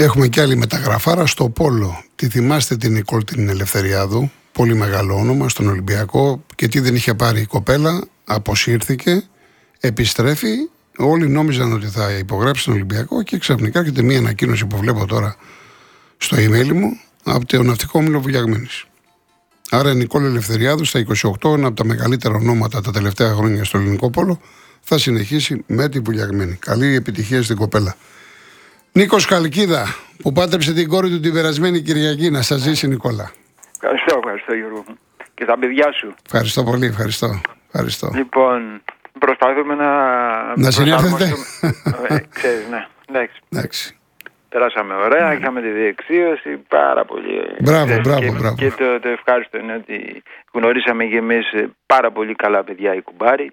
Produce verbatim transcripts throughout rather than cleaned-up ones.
Έχουμε και άλλη μεταγραφάρα στο Πόλο. Τη θυμάστε την Νικόλ την Ελευθεριάδου, πολύ μεγάλο όνομα στον Ολυμπιακό, και τι δεν είχε πάρει η κοπέλα, αποσύρθηκε, επιστρέφει. Όλοι νόμιζαν ότι θα υπογράψει στον Ολυμπιακό και ξαφνικά έρχεται μία ανακοίνωση που βλέπω τώρα στο email μου από το Ναυτικό Όμιλο Βουλιαγμένης. Άρα η Νικόλ Ελευθεριάδου στα είκοσι οκτώ, ένα από τα μεγαλύτερα ονόματα τα τελευταία χρόνια στο ελληνικό πόλο, θα συνεχίσει με τη Βουλιαγμένη. Καλή επιτυχία στην κοπέλα. Νίκος Χαλκίδα, που πάτρεψε την κόρη του την περασμένη Κυριακή. Να σας ζήσει, Νικόλα. Ευχαριστώ, ευχαριστώ Γιώργο μου. Και τα παιδιά σου. Ευχαριστώ πολύ, ευχαριστώ. ευχαριστώ. Λοιπόν, προσπαθούμε να... Να συνέλθετε. ε, ξέρεις, ναι. Εντάξει. Εντάξει. Περάσαμε ωραία, είχαμε τη διεξίωση, πάρα πολύ. Μπράβο, ξέρεις, μπράβο, και, μπράβο. Και το, το ευχάριστο είναι ότι γνωρίσαμε και εμείς πάρα πολύ καλά παιδιά οι κουμπάροι.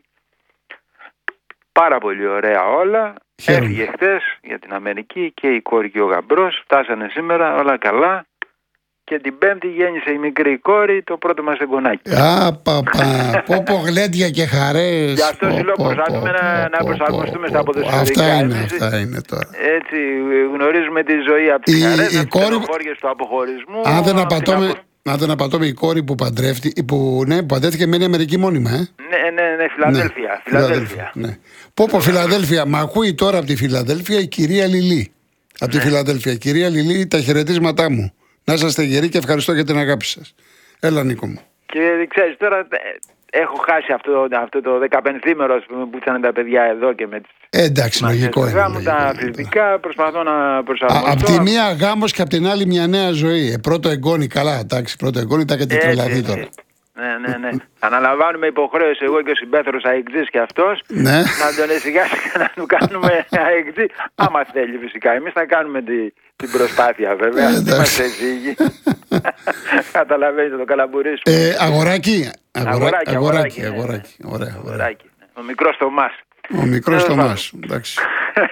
Πάρα πολύ ωραία όλα. Χαίρομαι. Έφυγε χτες για την Αμερική και η κόρη και ο γαμπρός. Φτάσανε σήμερα, όλα καλά. Και την Πέμπτη γέννησε η μικρή κόρη, το πρώτο μας εγγονάκι. Α, παπα, πω πω γλέντια και χαρές. Γι' αυτό σου λέω προσπαθούμε να, να προσαρμοστούμε στα ποδοσφαιρικά. Αυτά είναι, Εμείς, αυτά είναι τώρα. έτσι γνωρίζουμε τη ζωή από τις Η- χαρές, η από κόρη- τις στενοχώριες του αποχωρισμού. Αν δεν από την απατώμε, απο- αν δεν απατώμε, η κόρη που παντρεύτηκε, που, ναι, που παντρεύτηκε μένει Αμερική μόνιμα, ε. Ναι, ναι, ναι, Φιλαδέλφια. Φιλαδέλφια. Ναι. Πω πω Φιλαδέλφια, μα ακούει τώρα από τη Φιλαδέλφια η κυρία Λιλή. Από τη Ναι. Φιλαδέλφια. Κυρία Λιλή, τα χαιρετίσματά μου. Να είσαστε γεροί και ευχαριστώ για την αγάπη σας. Έλα, Νίκο μου. Και ξέρεις τώρα ε, έχω χάσει αυτό, αυτό το δεκαπενθήμερο ας πούμε, που ήταν τα παιδιά εδώ και με τις Ε, εντάξει, λογικό είναι. μου, τα λογικό είναι. αθλητικά, προσπαθώ να Α, προσαρμοστώ. απ' τη μία γάμος και απ' την άλλη μια νέα ζωή. Ε, πρώτο εγγόνι, καλά, εντάξει, πρώτο εγγόνι τα έχετε Έτσι, τρελαθεί έτσι. τώρα. Ναι, ναι, ναι. Αναλαμβάνουμε υποχρέωση εγώ και ο συμπέθερος αεκτζής και αυτός Ναι. να τον εσυγάσει και να του κάνουμε αεκτζή. Άμα θέλει φυσικά. Εμείς θα κάνουμε τη, την προσπάθεια βέβαια. Ε, Δεν εντάξει. είμαστε ζύγοι. Καταλαβαίνετε το καλαμπουρί σου. Ε, αγοράκι, αγορά- Αγοράκι, αγοράκι, αγοράκι, ναι. αγοράκι. Ωραία, ωραία. Αγοράκι, ναι. Ο μικρός Θωμάς. Ο μικρός Τέλος Θωμάς, εντάξει.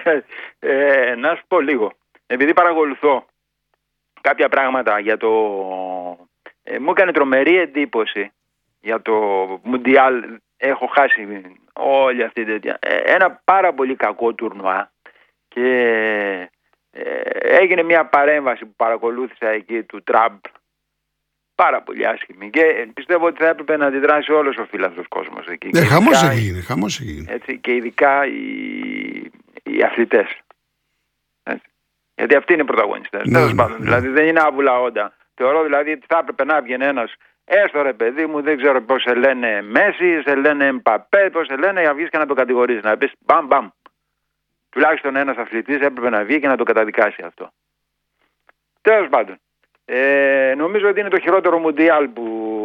ε, να σου πω λίγο. Επειδή παρακολουθώ κάποια πράγματα για το... Ε, μου έκανε τρομερή εντύπωση για το Μουντιάλ. Έχω χάσει όλη αυτή τη τέτοια. Ε, ένα πάρα πολύ κακό τουρνουά και ε, έγινε μια παρέμβαση που παρακολούθησα εκεί του Τραμπ. Πάρα πολύ άσχημη και πιστεύω ότι θα έπρεπε να αντιδράσει όλος ο φίλαθλος κόσμος εκεί. Ε, Και χαμός ειδικά- έγινε, χαμός έγινε. έτσι, και ειδικά οι, οι αθλητές. Έτσι. Γιατί αυτοί είναι οι πρωταγωνιστές. Ναι, Τέλος ναι, πάντων, ναι. δηλαδή δεν είναι άβουλα όντα. Θεωρώ δηλαδή ότι θα έπρεπε να βγαίνει ένας, έστω ρε παιδί μου, δεν ξέρω πώς σε λένε Μέση, σε λένε Μπαπέ, πώς σε λένε, να βγεις και να το κατηγορήσεις. Να πεις μπαμ μπαμ. Τουλάχιστον ένας αθλητής έπρεπε να βγει και να το καταδικάσει αυτό. Τέλος πάντων. Ε, νομίζω ότι είναι το χειρότερο Μουντιάλ που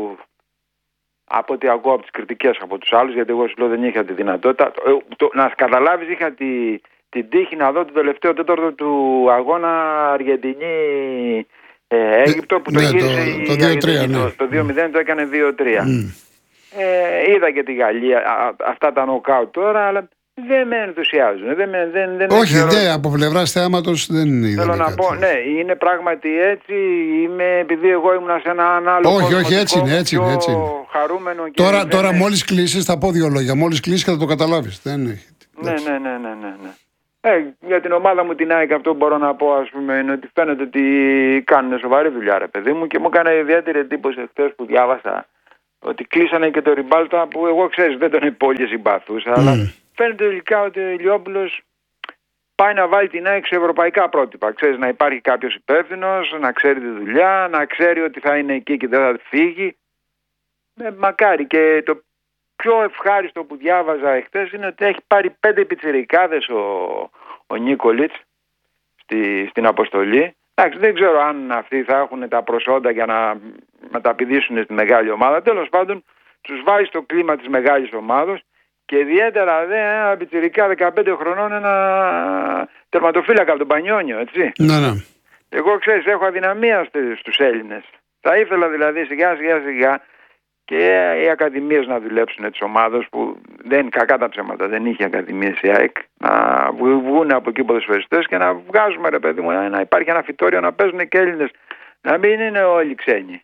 από ό,τι ακούω από τις κριτικές από τους άλλους, γιατί εγώ σου λέω δεν είχα τη δυνατότητα. Το, το, να καταλάβεις, είχα τη, την τύχη να δω το τελευταίο τέταρτο του αγώνα Αργεντινή ε, Αίγυπτο που το ναι, γύρισε το- η το δύο τρία, Αργεντινή, ναι. το, το δύο μηδέν το έκανε δύο τρία. Μμ. Ε, είδα και τη Γαλλία, α, αυτά τα νοκάουτ τώρα, αλλά δεν με ενθουσιάζουν. Δεν, με- δεν, δεν Όχι, ξέρω- δε, από πλευράς θέματος δεν είδαμε Θέλω να κάτι. πω, ναι, είναι πράγματι έτσι. Είμαι, επειδή εγώ ήμουν σε έναν άλλο Όχι, κόσμο, όχι, έτσι δικό είναι, μου, έτσι είναι, πιο έτσι είναι. χαρούμενο και Τώρα, δεν τώρα είναι- μόλις κλείσεις, θα πω δύο λόγια. Μόλις κλείσεις και θα το καταλάβεις. Δεν έχει. Ναι, ναι, ναι, ναι, ναι, ναι. Ε, για την ομάδα μου την ΑΕΚ αυτό που μπορώ να πω, ας πούμε, είναι ότι φαίνεται ότι κάνουν σοβαρή δουλειά, ρε παιδί μου, και μου έκανε ιδιαίτερη εντύπωση χθες που διάβασα ότι κλείσανε και το Ριμπάλτα, που εγώ ξέρεις δεν τον πολύ συμπαθούσα, αλλά φαίνεται τελικά ότι ο Ηλιόπουλος πάει να βάλει την ΑΕΚ σε ευρωπαϊκά πρότυπα. Ξέρεις, να υπάρχει κάποιος υπεύθυνος, να ξέρει τη δουλειά, να ξέρει ότι θα είναι εκεί και δεν θα φύγει. Ε, μακάρι. Και το πιο ευχάριστο που διάβαζα εχθές είναι ότι έχει πάρει πέντε πιτσιρικάδες ο, ο Νίκολιτς στη, στην αποστολή. Εντάξει, δεν ξέρω αν αυτοί θα έχουν τα προσόντα για να μεταπηδήσουν στη μεγάλη ομάδα. Τέλος πάντων, τους βάζει στο κλίμα της μεγάλης ομάδος και ιδιαίτερα δε ένα πιτσιρικά δεκαπέντε χρονών, ένα τερματοφύλακα από τον Πανιόνιο, έτσι. Ναι, ναι. Εγώ ξέρεις, έχω αδυναμία στου- στους Έλληνες. Θα ήθελα δηλαδή σιγά σιγά σιγά και οι ακαδημίες να δουλέψουν τις ομάδες που δεν είναι κακά τα ψέματα, δεν είχε ακαδημίες η ΑΕΚ, να βγ- βγουν από εκεί ποδοσφαιριστές και να βγάζουμε, ρε παιδί μου, να να υπάρχει ένα φυτόριο να παίζουν και Έλληνες, να μην είναι όλοι ξένοι.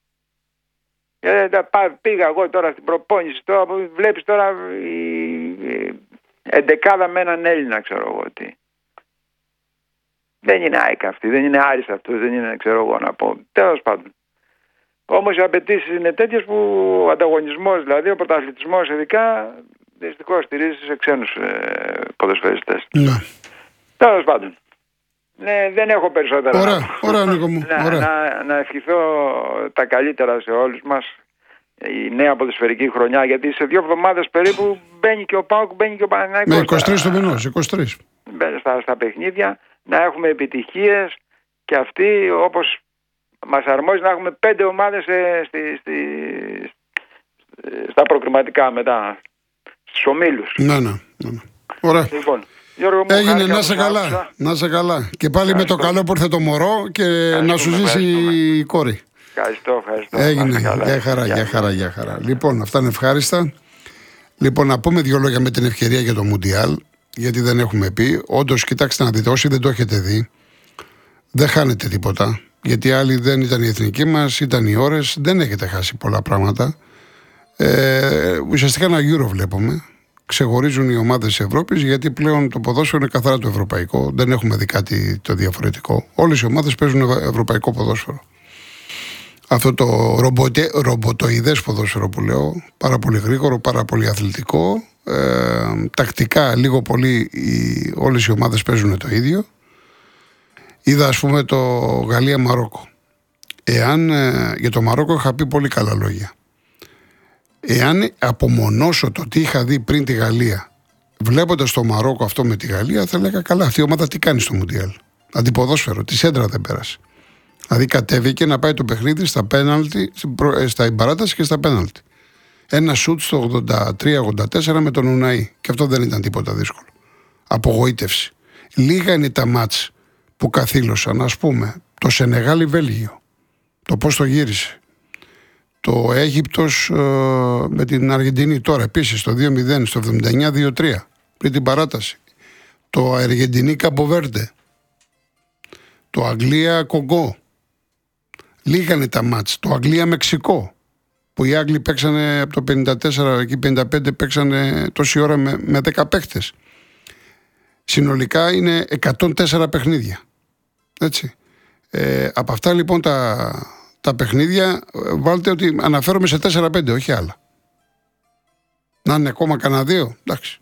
Ε, τα πά- πήγα εγώ τώρα στην προπόνηση, τώρα, που βλέπεις τώρα η, η εντεκάδα με έναν Έλληνα, ξέρω εγώ τι. Δεν είναι ΑΕΚ αυτή, δεν είναι Άρης αυτός, δεν είναι, ξέρω εγώ να πω. Τέλος πάντων. Όμως οι απαιτήσεις είναι τέτοιες που ο ανταγωνισμός, δηλαδή ο πρωταθλητισμός ειδικά, δυστυχώς στηρίζεται σε ξένους ε, ποδοσφαιριστές. Ναι. Τέλος πάντων. Ναι, δεν έχω περισσότερα. Ωραία, ωραία Νίκο μου. Να, ωραία. να, να ευχηθώ τα καλύτερα σε όλους μας η νέα ποδοσφαιρική χρονιά, γιατί σε δύο εβδομάδες περίπου μπαίνει και ο ΠΑΟΚ, μπαίνει και ο Παναθηναϊκός. Με είκοσι τρεις του μηνός, είκοσι τρεις. Μπαίνει στα, στα παιχνίδια, να έχουμε επιτυχίες και αυτοί όπως μας αρμόζει να έχουμε πέντε ομάδες ε, στη, στη, στα προκριματικά μετά, στους ομίλους. Ναι, ναι, ναι. Ωραία. Λοιπόν, Γιώργο, έγινε, να σε καλά, να σε καλά. Και πάλι ευχαριστώ. Με το καλό που ήρθε το μωρό και να σου ζήσει η κόρη. Ευχαριστώ, ευχαριστώ. Έγινε, για χαρά, για χαρά, για χαρά. Λοιπόν, αυτά είναι ευχάριστα. Λοιπόν, να πούμε δύο λόγια με την ευκαιρία για το Μουντιάλ, γιατί δεν έχουμε πει. Όντως, κοιτάξτε να δείτε, όσοι δεν το έχετε δει, δεν χάνετε τίποτα. Γιατί άλλοι δεν ήταν η εθνική μας, ήταν οι ώρες, δεν έχετε χάσει πολλά πράγματα. Ε, ουσιαστικά ένα Euro βλέπουμε. Ξεχωρίζουν οι ομάδες της Ευρώπης, γιατί πλέον το ποδόσφαιρο είναι καθαρά το ευρωπαϊκό. Δεν έχουμε δει κάτι το διαφορετικό. Όλες οι ομάδες παίζουν ευρωπαϊκό ποδόσφαιρο. Αυτό το ρομπότε, ρομποτοειδές ποδόσφαιρο που λέω, πάρα πολύ γρήγορο, πάρα πολύ αθλητικό. Ε, τακτικά, λίγο πολύ, οι, όλες οι ομάδες παίζουν το ίδιο. Είδα ας πούμε το Γαλλία-Μαρόκο. Εάν ε, για το Μαρόκο είχα πει πολύ καλά λόγια. Εάν απομονώσω το τι είχα δει πριν τη Γαλλία, βλέποντας το Μαρόκο αυτό με τη Γαλλία, θα έλεγα καλά, αυτή η ομάδα τι κάνει στο Μουντιάλ. Αντιποδόσφαιρο, τη σέντρα δεν πέρασε. Δηλαδή κατέβηκε να πάει το παιχνίδι στα πέναλτι, στα παράταση και στα πέναλτι. Ένα σουτ στο ογδόντα τρία ογδόντα τέσσερα με τον Ουναή. Και αυτό δεν ήταν τίποτα δύσκολο. Απογοήτευση. Λίγα είναι τα μάτς που καθήλωσαν, ας πούμε, το Σενεγάλη-Βέλγιο. Το πώς το γύρισε. Το Αίγυπτος ε, με την Αργεντινή τώρα επίσης το δύο μηδέν στο εβδομήντα εννιά δύο τρία πριν την παράταση. Το Αργεντινή-Καμποβέρντε. Το Αγγλία-Κογκό. Λίγα είναι τα μάτς. Το Αγγλία-Μεξικό. Που οι Άγγλοι παίξανε από το πενήντα τέσσερα εκεί πενήντα πέντε παίξανε τόση ώρα με, με δέκα παίχτες. Συνολικά είναι εκατόν τέσσερα παιχνίδια. Έτσι. Ε, από αυτά λοιπόν τα, τα παιχνίδια βάλτε ότι αναφέρομαι σε τέσσερα πέντε, όχι άλλα. Να είναι ακόμα κανένα δύο, εντάξει.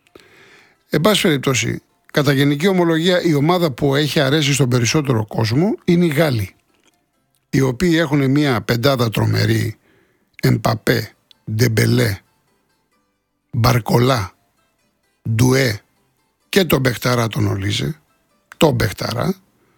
Εν πάση περιπτώσει, κατά γενική ομολογία η ομάδα που έχει αρέσει στον περισσότερο κόσμο είναι οι Γάλλοι, οι οποίοι έχουν μια πεντάδα τρομερή, Εμπαπέ, Ντεμπελέ, Μπαρκολά, Ντουέ και τον Μπεχταρά τον Ολίζε, τον Μπεχταρά.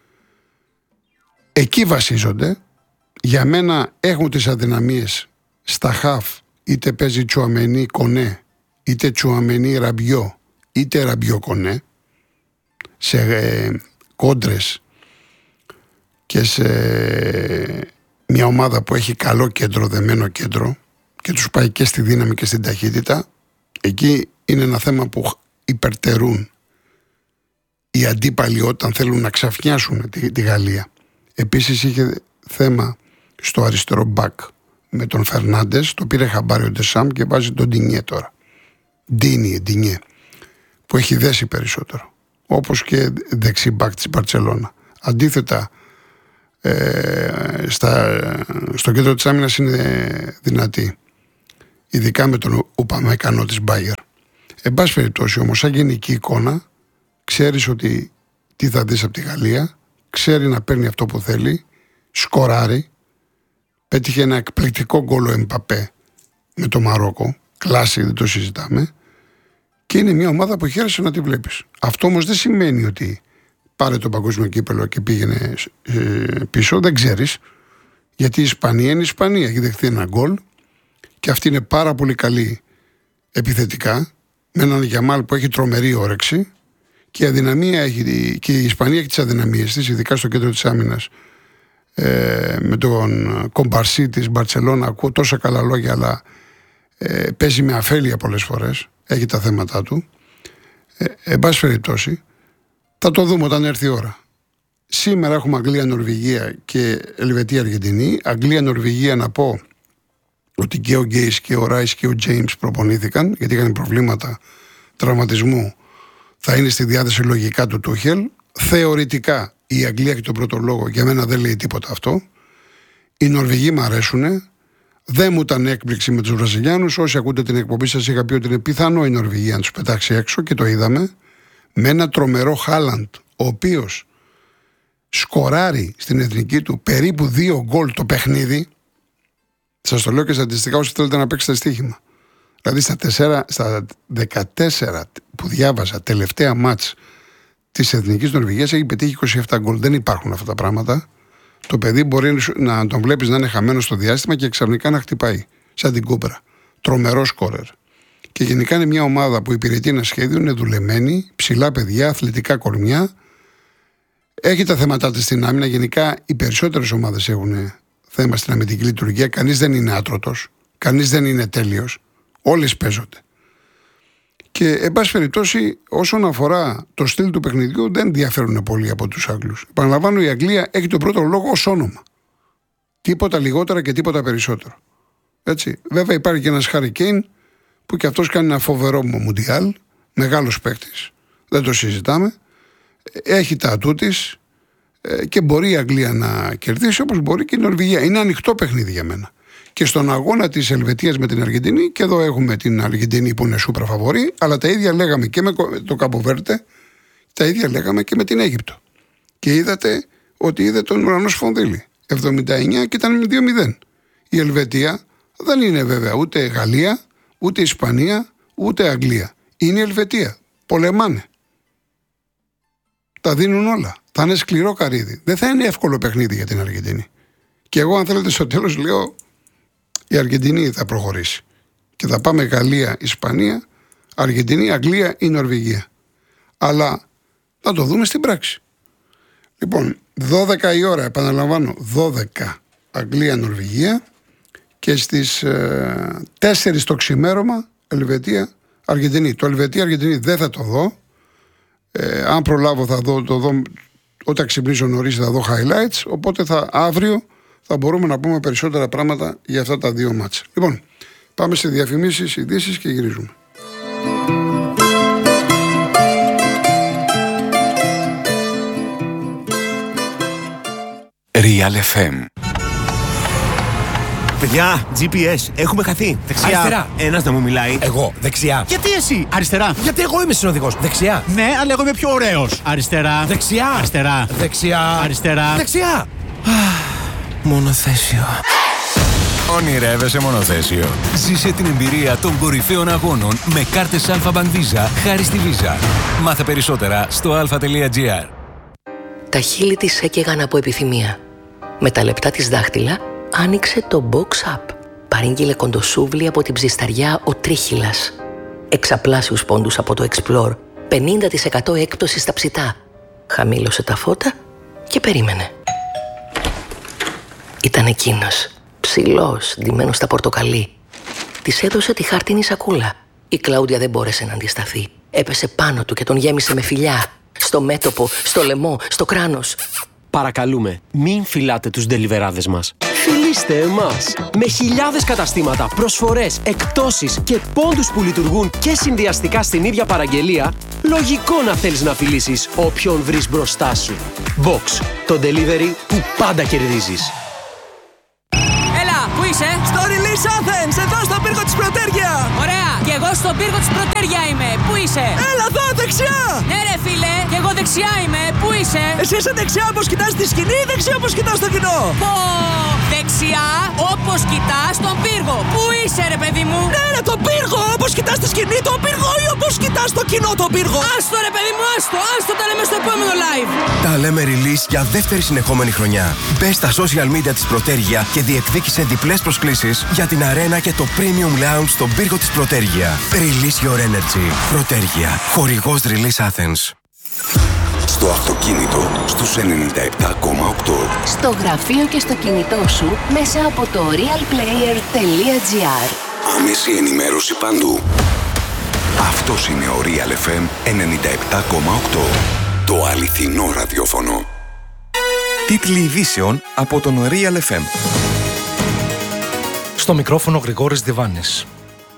Εκεί βασίζονται. Για μένα έχουν τις αδυναμίες στα χαφ, είτε παίζει Τσουαμενί Κονέ, είτε Τσουαμενί Ραμπιό, είτε Ραμπιό Κονέ, σε ε, κόντρες και σε μια ομάδα που έχει καλό κέντρο, δεμένο κέντρο και τους πάει και στη δύναμη και στην ταχύτητα. Εκεί είναι ένα θέμα που υπερτερούν οι αντίπαλοι όταν θέλουν να ξαφνιάσουν τη, τη Γαλλία. Επίσης είχε θέμα στο αριστερό μπακ με τον Φερνάντες, το πήρε χαμπάρι ο Ντεσάμ και βάζει τον Ντινιέ τώρα. Ντίνιε, Ντινιέ, που έχει δέσει περισσότερο. Όπως και δεξί μπακ της Μπαρτσελώνα. Αντίθετα, ε, στα, στο κέντρο της άμυνας είναι δυνατή. Ειδικά με τον Ουπαμεκανό της Μπάγερ. Εν πάση περιπτώσει όμως, σαν γενική εικόνα, ξέρεις ότι τι θα δεις από τη Γαλλία, ξέρει να παίρνει αυτό που θέλει, σκοράρει, πέτυχε ένα εκπληκτικό γκολ ο Εμπαπέ με το Μαρόκο, κλάση, δεν το συζητάμε, και είναι μια ομάδα που χαίρεσαι να τη βλέπεις. Αυτό όμως δεν σημαίνει ότι πάρε το παγκόσμιο κύπελο και πήγαινε ε, πίσω, δεν ξέρεις, γιατί η Ισπανία είναι η Ισπανία, έχει δεχθεί ένα γκολ και αυτή είναι πάρα πολύ καλή επιθετικά, με έναν Γιαμάλ που έχει τρομερή όρεξη. Και η αδυναμία έχει, και η Ισπανία έχει τις αδυναμίες της, ειδικά στο κέντρο της άμυνας. Ε, με τον Κομπαρσί της Μπαρτσελώνα ακούω τόσα καλά λόγια, αλλά ε, παίζει με αφέλεια πολλές φορές. Έχει τα θέματα του. Ε, εν πάση περιπτώσει, θα το δούμε όταν έρθει η ώρα. Σήμερα έχουμε Αγγλία-Νορβηγία και Ελβετία-Αργεντινή. Αγγλία-Νορβηγία να πω ότι και ο Γκέις και ο Ράις και ο Τζέιμς προπονήθηκαν, γιατί είχαν προβλήματα τραυματισμού. Θα είναι στη διάθεση λογικά του Τούχελ. Θεωρητικά η Αγγλία έχει τον πρώτο λόγο, για μένα δεν λέει τίποτα αυτό. Οι Νορβηγοί μου αρέσουνε. Δεν μου ήταν έκπληξη με τους Βραζιλιάνους. Όσοι ακούτε την εκπομπή σας, είχα πει ότι είναι πιθανό η Νορβηγία να τους πετάξει έξω και το είδαμε. Με ένα τρομερό Χάλαντ, ο οποίος σκοράρει στην εθνική του περίπου δύο γκολ το παιχνίδι. Σας το λέω και στατιστικά όσοι θέλετε να παίξετε στοίχημα. Δηλαδή στα, τέσσερα, στα δεκατέσσερα που διάβαζα τελευταία μάτς της εθνικής Νορβηγίας έχει πετύχει είκοσι επτά γκολ. Δεν υπάρχουν αυτά τα πράγματα. Το παιδί μπορεί να τον βλέπεις να είναι χαμένο στο διάστημα και ξαφνικά να χτυπάει. Σαν την Κούπρα. Τρομερό σκόρερ. Και γενικά είναι μια ομάδα που υπηρετεί ένα σχέδιο, είναι δουλεμένη, ψηλά παιδιά, αθλητικά κορμιά. Έχει τα θέματα της στην άμυνα. Γενικά οι περισσότερες ομάδες έχουν θέμα στην αμυντική λειτουργία. Κανείς δεν είναι άτρωτος. Κανείς δεν είναι τέλειος. Όλες παίζονται. Και εν πάση περιπτώσει, όσον αφορά το στυλ του παιχνιδιού, δεν διαφέρουν πολύ από τους Άγγλους. Επαναλαμβάνω, η Αγγλία έχει τον πρώτο λόγο ως όνομα. Τίποτα λιγότερα και τίποτα περισσότερο. Έτσι. Βέβαια, υπάρχει και ένας Χάρι Κέιν που και αυτός κάνει ένα φοβερό μουντιάλ. Μεγάλος παίκτης. Δεν το συζητάμε. Έχει τα ατού της και μπορεί η Αγγλία να κερδίσει όπως μπορεί και η Νορβηγία. Είναι ανοιχτό παιχνίδι για μένα. Και στον αγώνα της Ελβετίας με την Αργεντινή, και εδώ έχουμε την Αργεντινή που είναι σούπρα φαβορή, αλλά τα ίδια λέγαμε και με το Καποβέρτε, τα ίδια λέγαμε και με την Αίγυπτο. Και είδατε ότι είδε τον ουρανό σφονδύλι. εβδομήντα εννιά και ήταν με δύο μηδέν. Η Ελβετία δεν είναι βέβαια ούτε Γαλλία, ούτε Ισπανία, ούτε Αγγλία. Είναι η Ελβετία. Πολεμάνε. Τα δίνουν όλα. Θα είναι σκληρό καρύδι. Δεν θα είναι εύκολο παιχνίδι για την Αργεντινή. Και εγώ, αν θέλετε, στο τέλος λέω η Αργεντινή θα προχωρήσει. Και θα πάμε Γαλλία, Ισπανία, Αργεντινή, Αγγλία ή Νορβηγία. Αλλά θα το δούμε στην πράξη. Λοιπόν, δώδεκα η ώρα, επαναλαμβάνω, δώδεκα Αγγλία, Νορβηγία και στις ε, τέσσερις το ξημέρωμα Ελβετία, Αργεντινή. Το Ελβετία, Αργεντινή δεν θα το δω. Ε, αν προλάβω θα δω, το δω όταν ξυπνήσω νωρίς θα δω highlights, οπότε θα, αύριο θα μπορούμε να πούμε περισσότερα πράγματα για αυτά τα δύο μάτσα. Λοιπόν, πάμε σε διαφημίσεις, ειδήσεις και γυρίζουμε. Real εφ εμ. Παιδιά, τζι πι ες, έχουμε χαθεί. Δεξιά. Αριστερά. Ένας να μου μιλάει. Εγώ, δεξιά. Γιατί εσύ? Αριστερά. Γιατί εγώ είμαι συνοδηγός. Δεξιά. Ναι, αλλά εγώ είμαι πιο ωραίος. Αριστερά. Δεξιά. Αριστερά. Δεξιά. Αριστερά. Δεξιά. Μονοθέσιο. Ονειρεύεσαι μονοθέσιο. Ζήσε την εμπειρία των κορυφαίων αγώνων με κάρτες Alpha Bank Visa χάρη στη Visa. Μάθε περισσότερα στο αλφα τελεία τζι άρ. Τα χείλη της έκαιγαν από επιθυμία. Με τα λεπτά της δάχτυλα άνοιξε το Box Up. Παρήγγειλε κοντοσούβλι από την ψισταριά ο Τρίχυλας. Εξαπλάσιους πόντους από το Explore. πενήντα τοις εκατό έκπτωση στα ψητά. Χαμήλωσε τα φώτα και περίμενε. Ήταν εκείνος, ψηλός, ντυμένος στα πορτοκαλί. Της έδωσε τη χάρτινη σακούλα. Η Κλάουδια δεν μπόρεσε να αντισταθεί. Έπεσε πάνω του και τον γέμισε με φιλιά. Στο μέτωπο, στο λαιμό, στο κράνος. Παρακαλούμε, μην φυλάτε τους ντελιβεράδες μας. Φιλήστε εμάς! Με χιλιάδες καταστήματα, προσφορές, εκπτώσεις και πόντους που λειτουργούν και συνδυαστικά στην ίδια παραγγελία, λογικό να θέλεις να φιλήσεις όποιον βρεις μπροστά σου. Box, το delivery που πάντα κερδίζεις. Έλα, πού είσαι? Στο Release Athens, εδώ στον πύργο της Πρωτέργεια. Ωραία, και εγώ στον πύργο της Πρωτέργεια είμαι. Πού είσαι? Έλα εδώ, δεξιά. Ναι ρε φίλε, και εγώ δεξιά είμαι. Πού είσαι? Εσύ είσαι δεξιά όπως κοιτάς τη σκηνή ή δεξιά όπως κοιτάς το κοινό? Πω, δεξιά όπως κοιτάς τον πύργο. Πού είσαι ρε παιδί μου? Ναι ρε, τον πύργο, όπως κοιτάς τη σκηνή τον πύργο ή όπως κοιτάς το κοινό τον πύργο? Άστο ρε παιδί μου, άστο, άστο τα λέμε στο επόμενο live. Τα λέμε Release για δεύτερη συνεχόμενη χρονιά. Μπες στα social media της Πρωτέργεια και διεκδίκησε διπλές προσκλήσεις για την αρένα και το Premium Lounge στον πύργο της Πρωτέργεια. Release your energy. Πρωτέργεια. Χορηγός Release Athens. Στο αυτοκίνητο στους ενενήντα επτά κόμμα οκτώ. Στο γραφείο και στο κινητό σου μέσα από το realplayer τελεία τζι άρ. Άμεση ενημέρωση παντού. Αυτός είναι ο Real εφ εμ ενενήντα επτά κόμμα οκτώ. Το αληθινό ραδιόφωνο. Τίτλοι ειδήσεων από τον Real εφ εμ. Στο μικρόφωνο Γρηγόρης Διβάνης.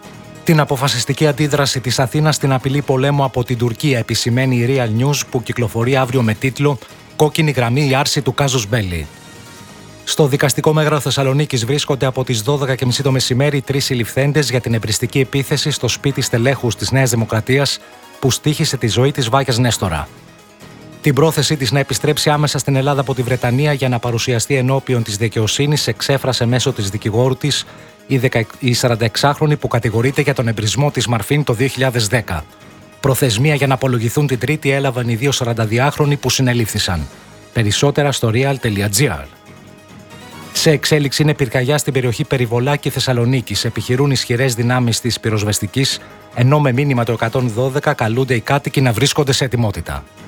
Την αποφασιστική αντίδραση της Αθήνας στην απειλή πολέμου από την Τουρκία επισημαίνει η Real News, που κυκλοφορεί αύριο με τίτλο «Κόκκινη γραμμή, η άρση του Κάζους Μπέλι». Στο δικαστικό μέγαρο Θεσσαλονίκης βρίσκονται από τις δώδεκα και μισή το μεσημέρι τρεις συλληφθέντες για την εμπριστική επίθεση στο σπίτι στελέχους της Νέας Δημοκρατίας που στοίχησε τη ζωή της Βάγιας Νέστορα. Την πρόθεσή της να επιστρέψει άμεσα στην Ελλάδα από τη Βρετανία για να παρουσιαστεί ενώπιον της δικαιοσύνης εξέφρασε μέσω της δικηγόρου της η σαρανταεξάχρονη που κατηγορείται για τον εμπρισμό της Μαρφίν το δύο χιλιάδες δέκα. Προθεσμία για να απολογηθούν την Τρίτη έλαβαν οι δύο σαρανταδυάχρονοι που συνελήφθησαν. Περισσότερα στο real τελεία gr. Σε εξέλιξη είναι πυρκαγιά στην περιοχή Περιβολάκη Θεσσαλονίκης. Επιχειρούν ισχυρές δυνάμεις της πυροσβεστικής, ενώ με μήνυμα το εκατόν δώδεκα καλούνται οι κάτοικοι να βρίσκονται σε ετοιμότητα.